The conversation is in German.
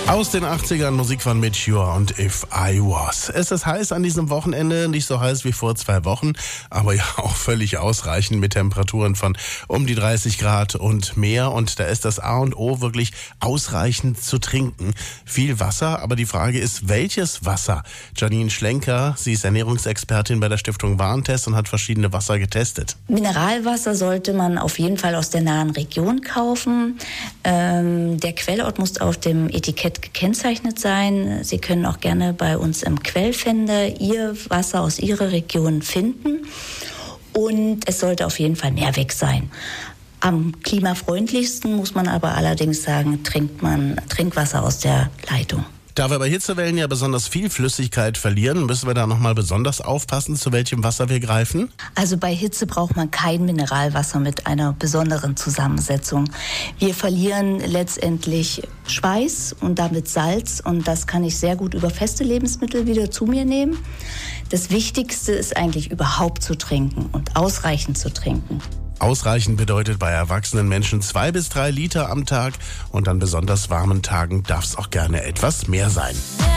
Aus den 80ern Musik von Meteor und If I Was. Es ist heiß an diesem Wochenende, nicht so heiß wie vor 2 Wochen, aber ja auch völlig ausreichend mit Temperaturen von um die 30 Grad und mehr. Und da ist das A und O wirklich ausreichend zu trinken. Viel Wasser, aber die Frage ist, welches Wasser? Janine Schlenker, sie ist Ernährungsexpertin bei der Stiftung Warentest und hat verschiedene Wasser getestet. Mineralwasser sollte man auf jeden Fall aus der nahen Region kaufen. Der Quellort muss auf dem Etikett gekennzeichnet sein. Sie können auch gerne bei uns im Quellfinder Ihr Wasser aus Ihrer Region finden. Und es sollte auf jeden Fall Mehrweg sein. Am klimafreundlichsten muss man aber allerdings sagen, trinkt man Trinkwasser aus der Leitung. Da wir bei Hitzewellen ja besonders viel Flüssigkeit verlieren, müssen wir da nochmal besonders aufpassen, zu welchem Wasser wir greifen? Also bei Hitze braucht man kein Mineralwasser mit einer besonderen Zusammensetzung. Wir verlieren letztendlich Schweiß und damit Salz und das kann ich sehr gut über feste Lebensmittel wieder zu mir nehmen. Das Wichtigste ist eigentlich überhaupt zu trinken und ausreichend zu trinken. Ausreichend bedeutet bei erwachsenen Menschen 2 bis 3 Liter am Tag und an besonders warmen Tagen darf es auch gerne etwas mehr sein.